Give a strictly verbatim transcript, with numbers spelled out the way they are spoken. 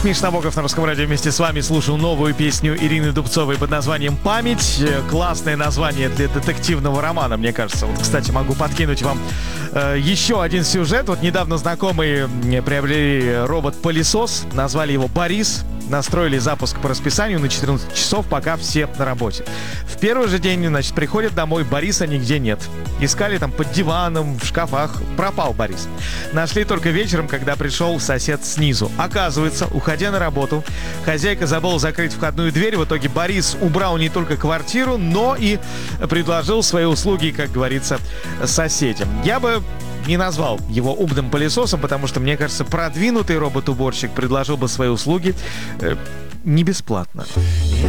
Миша Набоков на Русском радио вместе с вами слушал новую песню Ирины Дубцовой под названием «Память». Классное название для детективного романа, мне кажется. Вот, кстати, могу подкинуть вам э, еще один сюжет. Вот недавно знакомые приобрели робот-пылесос, назвали его «Борис». Настроили запуск по расписанию на четырнадцать часов, пока все на работе. В первый же день, значит, приходят домой, Бориса нигде нет. Искали там под диваном, в шкафах. Пропал Борис. Нашли только вечером, когда пришел сосед снизу. Оказывается, уходя на работу, хозяйка забыла закрыть входную дверь. В итоге Борис убрал не только квартиру, но и предложил свои услуги, как говорится, соседям. Я бы не назвал его умным пылесосом, потому что, мне кажется, продвинутый робот-уборщик предложил бы свои услуги э, не бесплатно.